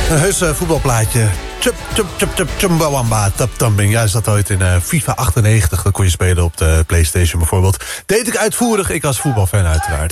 Een heus voetbalplaatje. Chumbawamba, taptumbing. Ja, is dat ooit in FIFA 98. Dat kon je spelen op de PlayStation bijvoorbeeld. Deed ik uitvoerig, ik als voetbalfan uiteraard.